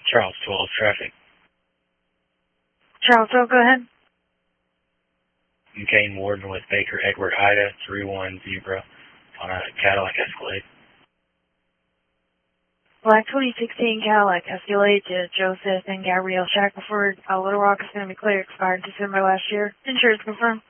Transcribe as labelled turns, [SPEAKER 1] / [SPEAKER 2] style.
[SPEAKER 1] Charles 12 traffic.
[SPEAKER 2] Charles 12, go ahead.
[SPEAKER 1] Kane Warden with Baker Edward Ida 31 Zebra on a Cadillac Escalade.
[SPEAKER 2] Black 2016 Cadillac Escalade to Joseph and Gabrielle Shackelford. Little Rock is going to be clear, expired December last year. Insurance confirmed.